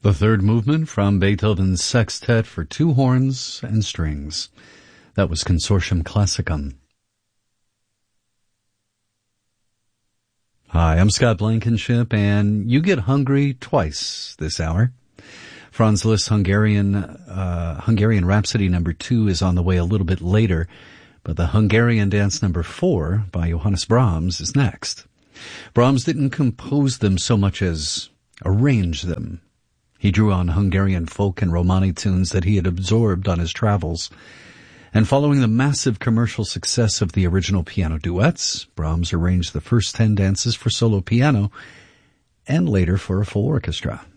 The third movement from Beethoven's Sextet for two horns and strings. That was Consortium Classicum. Hi, I'm Scott Blankenship, and you get hungry twice this hour. Franz Liszt's Hungarian Rhapsody No. 2 is on the way a little bit later, but the Hungarian Dance No. 4 by Johannes Brahms is next. Brahms didn't compose them so much as arrange them. He drew on Hungarian folk and Romani tunes that he had absorbed on his travels. And following the massive commercial success of the original piano duets, Brahms arranged the first 10 dances for solo piano and later for a full orchestra.